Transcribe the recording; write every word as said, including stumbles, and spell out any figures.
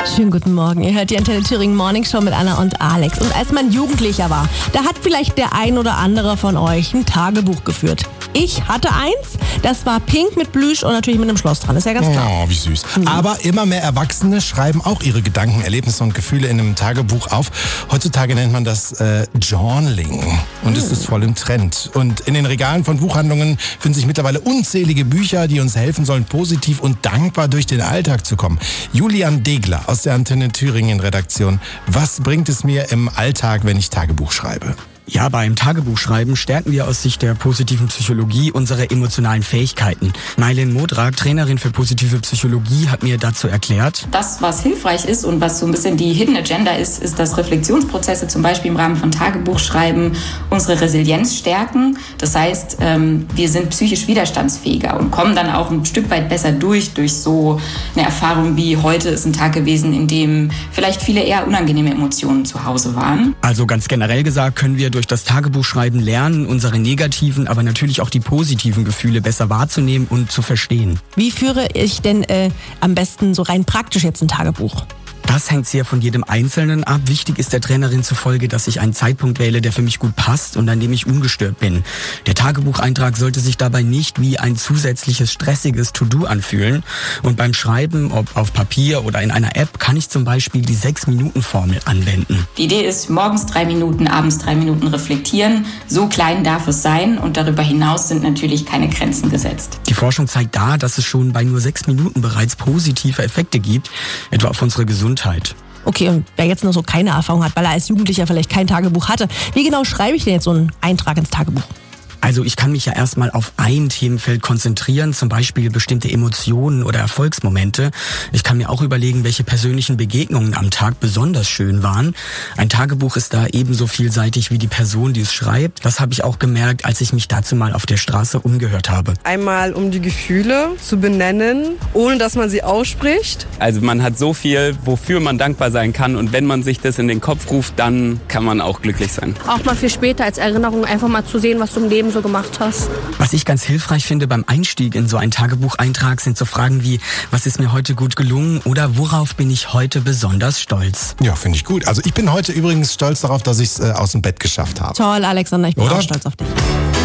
Schönen guten Morgen. Ihr hört die Antenne Thüringen Morning Show mit Anna und Alex. Und als man Jugendlicher war, da hat vielleicht der ein oder andere von euch ein Tagebuch geführt. Ich hatte eins, das war pink mit Plüsch und natürlich mit einem Schloss dran, ist ja ganz klar. Oh, wie süß. Mhm. Aber immer mehr Erwachsene schreiben auch ihre Gedanken, Erlebnisse und Gefühle in einem Tagebuch auf. Heutzutage nennt man das äh, Journaling und mhm. es ist voll im Trend. Und in den Regalen von Buchhandlungen finden sich mittlerweile unzählige Bücher, die uns helfen sollen, positiv und dankbar durch den Alltag zu kommen. Julian Degler aus der Antenne Thüringen Redaktion. Was bringt es mir im Alltag, wenn ich Tagebuch schreibe? Ja, beim Tagebuchschreiben stärken wir aus Sicht der positiven Psychologie unsere emotionalen Fähigkeiten. Mailin Modrak, Trainerin für positive Psychologie, hat mir dazu erklärt: Das, was hilfreich ist und was so ein bisschen die Hidden Agenda ist, ist, dass Reflexionsprozesse zum Beispiel im Rahmen von Tagebuchschreiben unsere Resilienz stärken. Das heißt, wir sind psychisch widerstandsfähiger und kommen dann auch ein Stück weit besser durch, durch so eine Erfahrung wie heute ist ein Tag gewesen, in dem vielleicht viele eher unangenehme Emotionen zu Hause waren. Also ganz generell gesagt können wir durch das Tagebuchschreiben lernen, unsere negativen, aber natürlich auch die positiven Gefühle besser wahrzunehmen und zu verstehen. Wie führe ich denn äh, am besten so rein praktisch jetzt ein Tagebuch? Das hängt sehr von jedem Einzelnen ab. Wichtig ist der Trainerin zufolge, dass ich einen Zeitpunkt wähle, der für mich gut passt und an dem ich ungestört bin. Der Tagebucheintrag sollte sich dabei nicht wie ein zusätzliches stressiges To-Do anfühlen. Und beim Schreiben, ob auf Papier oder in einer App, kann ich zum Beispiel die sechs-Minuten-Formel anwenden. Die Idee ist, morgens drei Minuten, abends drei Minuten reflektieren. So klein darf es sein und darüber hinaus sind natürlich keine Grenzen gesetzt. Die Forschung zeigt da, dass es schon bei nur sechs Minuten bereits positive Effekte gibt, etwa auf unsere Gesundheit. Okay, und wer jetzt noch so keine Erfahrung hat, weil er als Jugendlicher vielleicht kein Tagebuch hatte, wie genau schreibe ich denn jetzt so einen Eintrag ins Tagebuch? Also ich kann mich ja erstmal auf ein Themenfeld konzentrieren, zum Beispiel bestimmte Emotionen oder Erfolgsmomente. Ich kann mir auch überlegen, welche persönlichen Begegnungen am Tag besonders schön waren. Ein Tagebuch ist da ebenso vielseitig wie die Person, die es schreibt. Das habe ich auch gemerkt, als ich mich dazu mal auf der Straße umgehört habe. Einmal um die Gefühle zu benennen, ohne dass man sie ausspricht. Also man hat so viel, wofür man dankbar sein kann und wenn man sich das in den Kopf ruft, dann kann man auch glücklich sein. Auch mal für später als Erinnerung einfach mal zu sehen, was du im Leben so gemacht hast. Was ich ganz hilfreich finde beim Einstieg in so einen Tagebucheintrag sind so Fragen wie: Was ist mir heute gut gelungen oder worauf bin ich heute besonders stolz? Ja, finde ich gut. Also ich bin heute übrigens stolz darauf, dass ich es äh, aus dem Bett geschafft habe. Toll, Alexander, ich bin Oder? auch stolz auf dich.